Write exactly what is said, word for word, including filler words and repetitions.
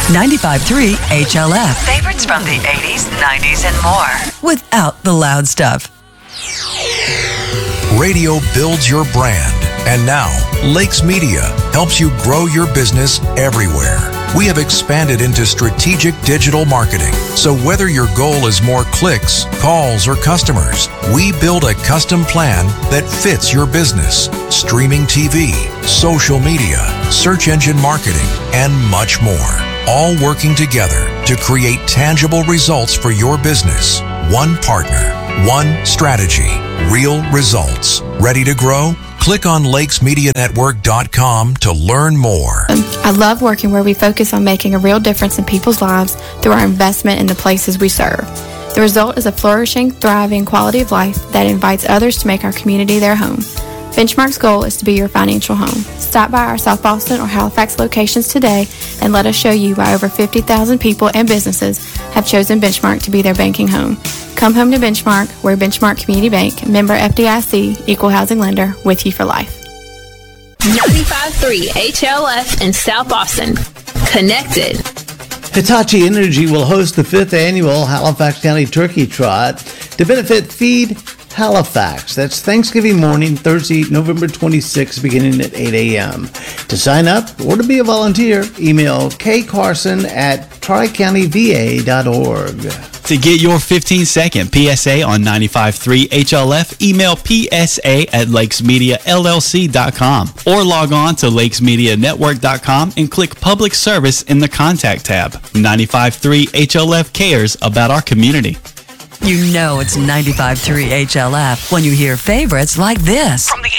ninety-five point three H L F. Favorites from the eighties, nineties, and more. Without the loud stuff. Radio builds your brand. And now, Lakes Media helps you grow your business everywhere. We have expanded into strategic digital marketing. So whether your goal is more clicks, calls, or customers, we build a custom plan that fits your business. Streaming T V, social media, search engine marketing, and much more. All working together to create tangible results for your business. One partner, one strategy, real results. Ready to grow? Click on lakes media network dot com to learn more. I love working where we focus on making a real difference in people's lives through our investment in the places we serve. The result is a flourishing, thriving quality of life that invites others to make our community their home. Benchmark's goal is to be your financial home. Stop by our South Boston or Halifax locations today and let us show you why over fifty thousand people and businesses have chosen Benchmark to be their banking home. Come home to Benchmark, where Benchmark Community Bank, member F D I C, equal housing lender, with you for life. ninety-five point three H L F in South Boston. Connected. Hitachi Energy will host the fifth annual Halifax County Turkey Trot to benefit Feed Halifax. That's Thanksgiving morning, Thursday, November twenty-sixth, beginning at eight a.m. To sign up or to be a volunteer, email kcarson at tri county v a dot org. To get your fifteen second P S A on ninety-five point three H L F, email P S A at lakes media L L C dot com or log on to lakes media network dot com and click Public Service in the Contact tab. ninety-five point three H L F cares about our community. You know it's ninety-five point three H L F when you hear favorites like this. From the